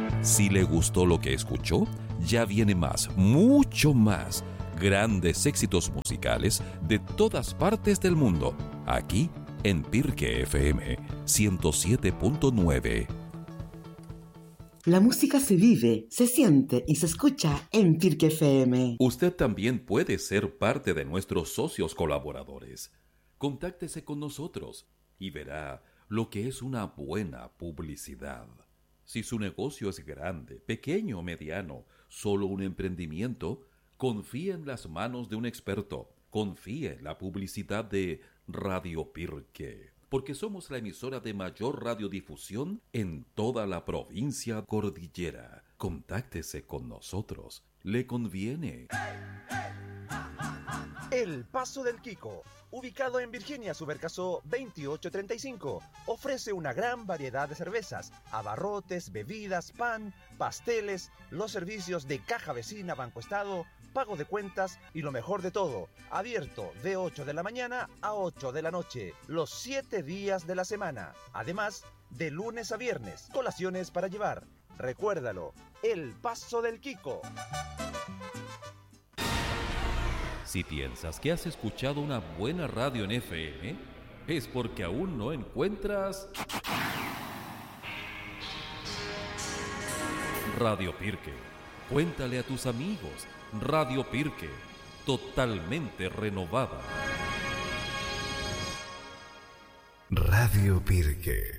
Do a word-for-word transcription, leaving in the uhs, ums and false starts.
Si le gustó lo que escuchó, ya viene más, mucho más. Grandes éxitos musicales de todas partes del mundo, aquí en Pirque F M ciento siete punto nueve. La música se vive, se siente y se escucha en Pirque F M. Usted también puede ser parte de nuestros socios colaboradores. Contáctese con nosotros y verá lo que es una buena publicidad. Si su negocio es grande, pequeño o mediano, solo un emprendimiento, confíe en las manos de un experto. Confíe en la publicidad de Radio Pirque, porque somos la emisora de mayor radiodifusión en toda la provincia cordillera. Contáctese con nosotros. Le conviene. El Paso del Quico, ubicado en Virginia Subercaso veintiocho treinta y cinco, ofrece una gran variedad de cervezas, abarrotes, bebidas, pan, pasteles, los servicios de caja vecina Banco Estado, pago de cuentas y lo mejor de todo, abierto de ocho de la mañana a ocho de la noche, los siete días de la semana. Además, de lunes a viernes, colaciones para llevar. Recuérdalo, El Paso del Quico. Si piensas que has escuchado una buena radio en F M, es porque aún no encuentras Radio Pirque. Cuéntale a tus amigos. Radio Pirque, totalmente renovada. Radio Pirque.